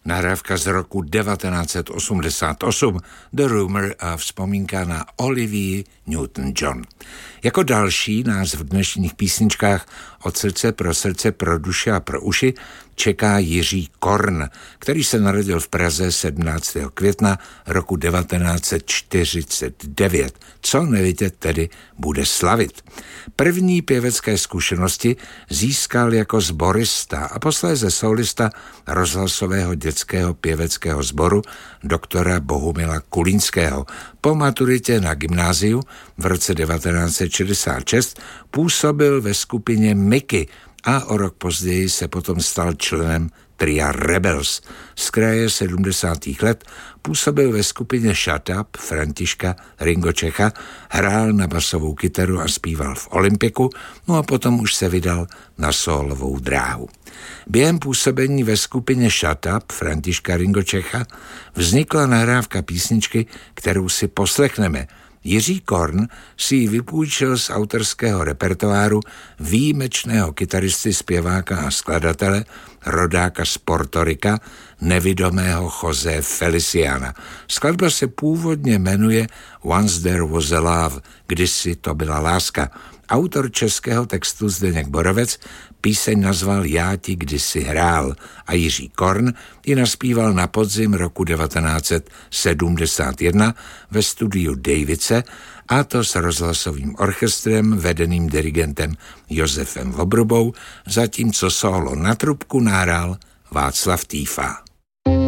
Nahrávka z roku 1988, The Rumor a vzpomínka na Olivii Newton-John. Jako další nás v dnešních písničkách Od srdce pro duši a pro uši čeká Jiří Korn, který se narodil v Praze 17. května roku 1949. Co nevidět tedy bude slavit. První pěvecké zkušenosti získal jako sborista a posléze solista rozhlasového dětského pěveckého sboru doktora Bohumila Kulínského. Po maturitě na gymnáziu v roce 1966 působil ve skupině Mickey a o rok později se potom stal členem tria Rebels. Z kraje 70. let působil ve skupině Shut Up Františka Ringo Čecha, hrál na basovou kytaru a zpíval v Olympiku, no a potom už se vydal na sólovou dráhu. Během působení ve skupině Shut Up Františka Ringo Čecha vznikla nahrávka písničky, kterou si poslechneme. Jiří Korn si ji vypůjčil z autorského repertoáru výjimečného kytaristy, zpěváka a skladatele, rodáka z Portorika, nevidomého José Feliciana. Skladba se původně jmenuje Once There Was a Love, kdysi to byla láska. Autor českého textu Zdeněk Borovec píseň nazval Já ti kdysi hrál a Jiří Korn ji naspíval na podzim roku 1971 ve studiu Davice, a to s rozhlasovým orchestrem vedeným dirigentem Josefem Vobrubou, zatímco sólo na trubku nahrál Václav Týfa.